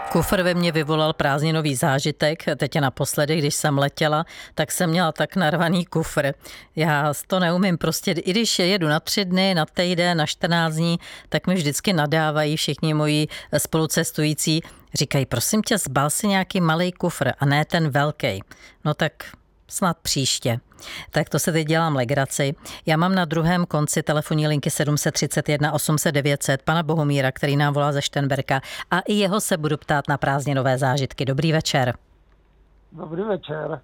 Kufr ve mně vyvolal prázdninový zážitek. Teď naposledy, když jsem letěla, tak jsem měla tak narvaný kufr. Já to neumím prostě, i když jedu na 3 dny, na týden, na 14 dní, tak mi vždycky nadávají všichni moji spolucestující. Říkají, prosím tě, zbal si nějaký malej kufr a ne ten velký. No tak snad příště. Tak to se teď dělám legraci. Já mám na druhém konci telefonní linky 731 800 900 pana Bohumíra, který nám volá ze Šternberka, a i jeho se budu ptát na prázdninové zážitky. Dobrý večer. Dobrý večer.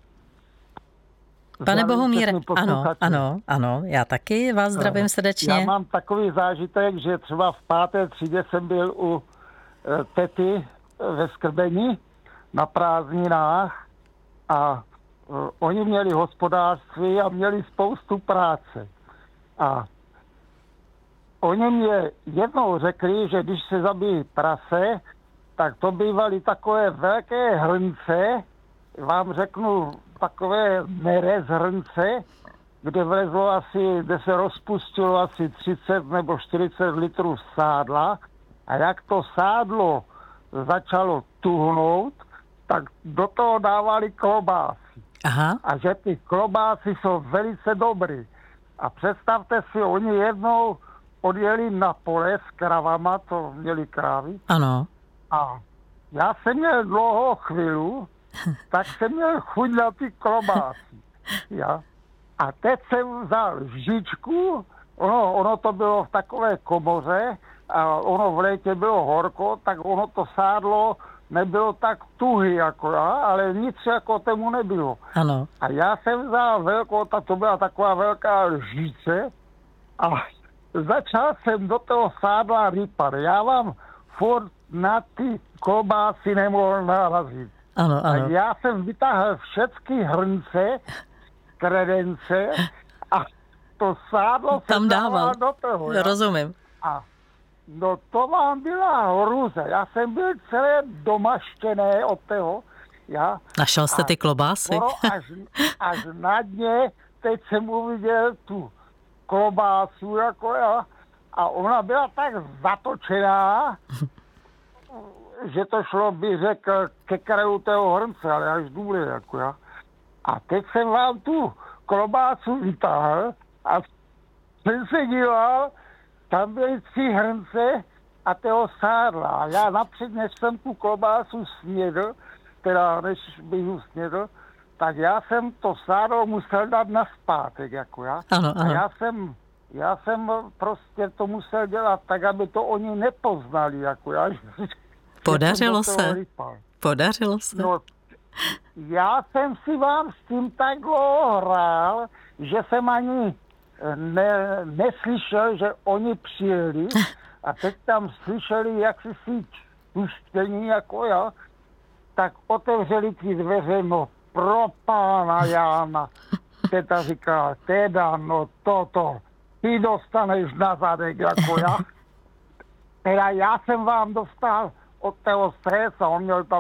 Pane Bohumíre, ano, já taky vás zdravím srdečně. Já mám takový zážitek, že třeba v 5. třídě jsem byl u tety ve Skrbeni na prázdninách a oni měli hospodářství a měli spoustu práce. A oni mě jednou řekli, že když se zabíjí prase, tak to bývaly takové velké hrnce, vám řeknu takové nerez hrnce, kde se rozpustilo asi 30 nebo 40 litrů sádla a jak to sádlo začalo tuhnout, tak do toho dávali klobásy. Aha. A že ty klobásy jsou velice dobrý. A představte si, oni jednou odjeli na pole s kravama, to měli krávy. Ano. A já jsem měl dlouho chvíli, tak jsem měl chuť na ty klobásy. Ja. A teď jsem vzal lžičku, ono to bylo v takové komoře a ono v létě bylo horko, tak ono to sádlo nebylo tak tuhý jako já, ale nic jako tomu nebylo. Ano. A já jsem vzal to byla taková velká lžice a začal jsem do toho sádla rypat. Já vám furt na ty klobásy nemohl narazit. Ano. A já jsem vytáhl všechny hrnce, kredence a to sádlo tam jsem dával do toho. Ja? Rozumím. A no to vám byla hruze. Já jsem byl celé domaštěné od toho. Ja? Našel jste ty klobásy? Až na dně, teď jsem uviděl tu klobásu jako já. A ona byla tak zatočená, že to šlo, by řekl, ke kraju toho hrnce, ale až důle, jako já. A teď jsem vám tu klobásu vytáhl a jsem se díval, tam byly 3 hrnce a toho sádla. A já napřed, než jsem tu klobásu snědl, než bych ji snědl, tak já jsem to sádlo musel dát naspátek, jako já. Ano. A já jsem prostě to musel dělat tak, aby to oni nepoznali, jako já. Podařilo se. No, já jsem si vám s tím tak dlouho hrál, že jsem ani neslyšel, že oni přijeli a teď tam slyšeli, jak si puštění jako já, tak otevřeli ty dveře, no pro pána Jána. Teta říká, no toto, ty dostaneš na zadek jako já. Teda já jsem vám dostal od toho stresa, on měl tam